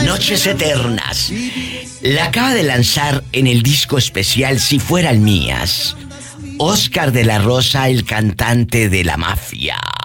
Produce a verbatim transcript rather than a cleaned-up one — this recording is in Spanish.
Noches Eternas. La acaba de lanzar en el disco especial Si Fueran Mías. Oscar de la Rosa, el cantante de La Mafia.